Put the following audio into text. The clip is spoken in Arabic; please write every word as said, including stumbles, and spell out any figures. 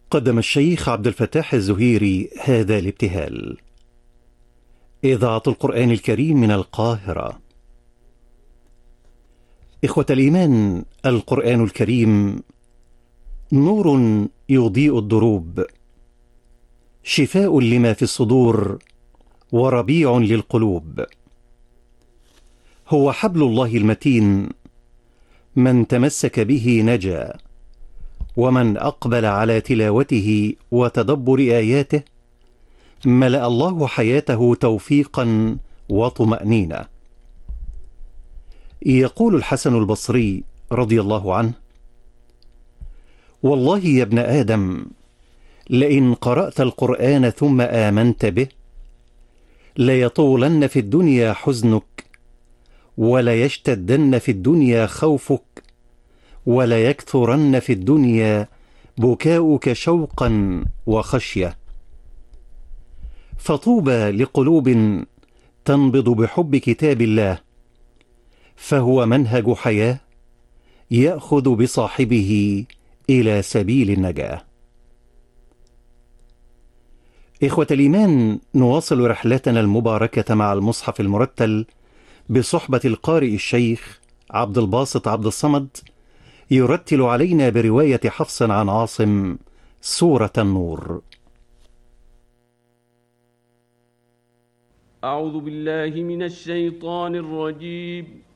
قدم الشيخ عبد الفتاح الزهيري هذا الابتهال. إذاعة القرآن الكريم من القاهرة. إخوة الإيمان، القرآن الكريم نور يضيء الدروب، شفاء لما في الصدور، وربيع للقلوب. هو حبل الله المتين، من تمسك به نجا، ومن أقبل على تلاوته وتدبر آياته ملأ الله حياته توفيقا وطمأنينة. يقول الحسن البصري رضي الله عنه: والله يا ابن آدم، لئن قرأت القرآن ثم آمنت به ليطولن في الدنيا حزنك، وليشتدن في الدنيا خوفك، وليكثرن في الدنيا بكاؤك شوقا وخشية. فطوبى لقلوب تنبض بحب كتاب الله، فهو منهج حياة يأخذ بصاحبه إلى سبيل النجاة. إخوة الإيمان، نواصل رحلتنا المباركة مع المصحف المرتل بصحبة القارئ الشيخ عبد الباسط عبد الصمد، يرتل علينا برواية حفص عن عاصم سورة النور. أعوذ بالله من الشيطان الرجيم.